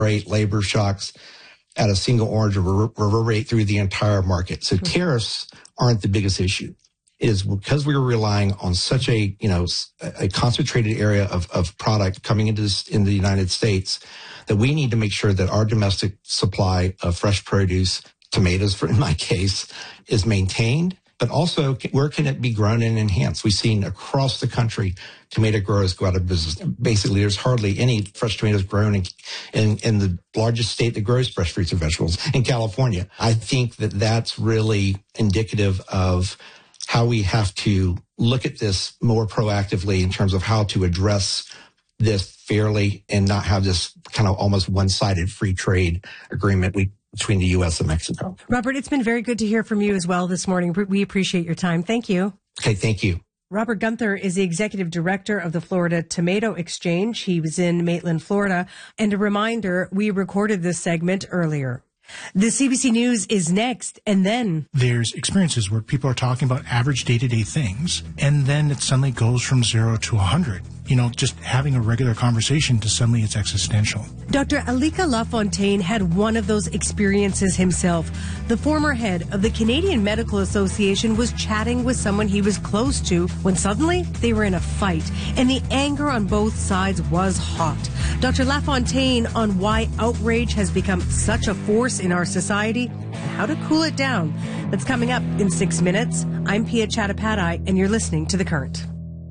rate, labor shocks at a single orange reverberate through the entire market. So tariffs aren't the biggest issue. It is because we are relying on such a concentrated area of product coming into the United States that we need to make sure that our domestic supply of fresh produce, tomatoes, in my case, is maintained. But also, where can it be grown and enhanced? We've seen across the country tomato growers go out of business. Basically, there's hardly any fresh tomatoes grown in the largest state that grows fresh fruits and vegetables, in California. I think that that's really indicative of how we have to look at this more proactively in terms of how to address this fairly and not have this kind of almost one-sided free trade agreement between the U.S. and Mexico. Robert, it's been very good to hear from you as well this morning. We appreciate your time. Thank you. Okay, thank you. Robert Gunther is the executive director of the Florida Tomato Exchange. He was in Maitland, Florida. And a reminder, we recorded this segment earlier. The CBC News is next, and then there's experiences where people are talking about average day-to-day things, and then it suddenly goes from 0 to 100. Just having a regular conversation to suddenly it's existential. Dr. Alika Lafontaine had one of those experiences himself. The former head of the Canadian Medical Association was chatting with someone he was close to when suddenly they were in a fight, and the anger on both sides was hot. Dr. Lafontaine on why outrage has become such a force in our society and how to cool it down. That's coming up in 6 minutes. I'm Pia Chattopadhyay, and you're listening to The Current.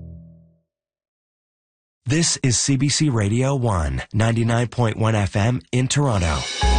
This is CBC Radio 1, 99.1 FM in Toronto.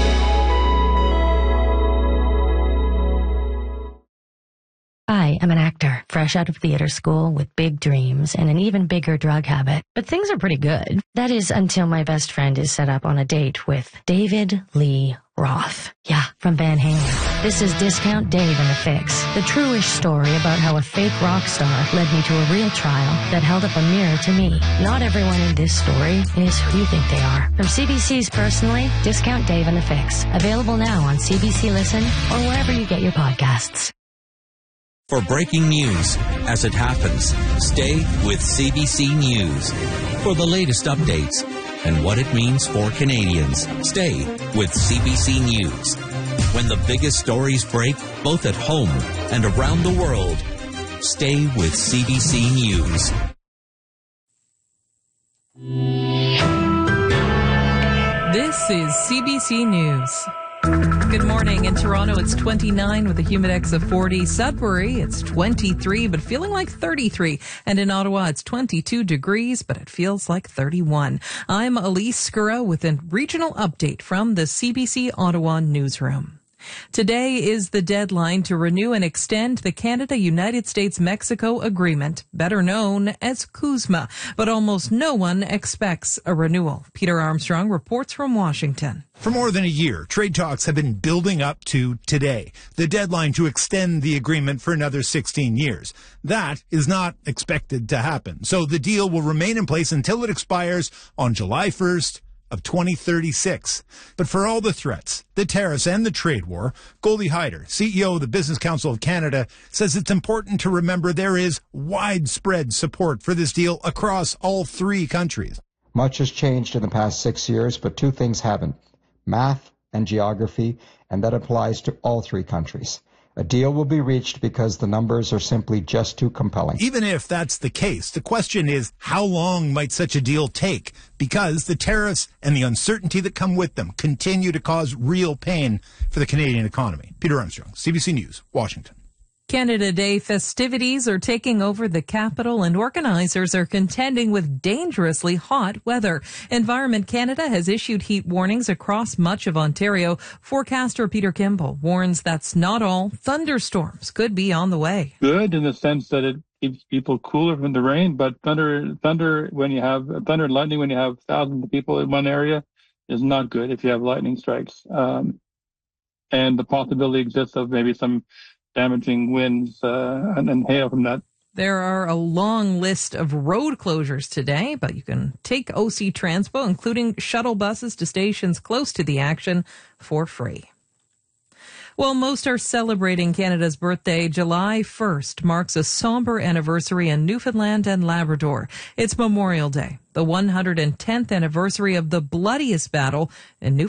I am an actor, fresh out of theater school with big dreams and an even bigger drug habit. But things are pretty good. That is until my best friend is set up on a date with David Lee Roth. Yeah, from Van Halen. This is Discount Dave and the Fix, the true-ish story about how a fake rock star led me to a real trial that held up a mirror to me. Not everyone in this story is who you think they are. From CBC's Personally, Discount Dave and the Fix. Available now on CBC Listen or wherever you get your podcasts. For breaking news as it happens, stay with CBC News. For the latest updates and what it means for Canadians, stay with CBC News. When the biggest stories break, both at home and around the world, stay with CBC News. This is CBC News. Good morning. In Toronto, it's 29 with a humidex of 40. Sudbury, it's 23, but feeling like 33. And in Ottawa, it's 22 degrees, but it feels like 31. I'm Elise Skura with a regional update from the CBC Ottawa newsroom. Today is the deadline to renew and extend the Canada-United States-Mexico agreement, better known as CUSMA, but almost no one expects a renewal. Peter Armstrong reports from Washington. For more than a year, trade talks have been building up to today, the deadline to extend the agreement for another 16 years. That is not expected to happen, so the deal will remain in place until it expires on July 1st, of 2036. But for all the threats, the tariffs and the trade war, Goldie Hyder, CEO of the Business Council of Canada, says it's important to remember there is widespread support for this deal across all three countries. Much has changed in the past 6 years, but two things haven't: math and geography, and that applies to all three countries. A deal will be reached because the numbers are simply just too compelling. Even if that's the case, the question is, how long might such a deal take? Because the tariffs and the uncertainty that come with them continue to cause real pain for the Canadian economy. Peter Armstrong, CBC News, Washington. Canada Day festivities are taking over the capital, and organizers are contending with dangerously hot weather. Environment Canada has issued heat warnings across much of Ontario. Forecaster Peter Kimball warns that's not all. Thunderstorms could be on the way. Good in the sense that it keeps people cooler from the rain, but thunder when you have thunder and lightning when you have thousands of people in one area is not good if you have lightning strikes. And the possibility exists of maybe some damaging winds and hail from that. There are a long list of road closures today, but you can take OC Transpo, including shuttle buses to stations close to the action, for free. Well, most are celebrating Canada's birthday. July 1st marks a somber anniversary in Newfoundland and Labrador. It's Memorial Day, the 110th anniversary of the bloodiest battle in Newfoundland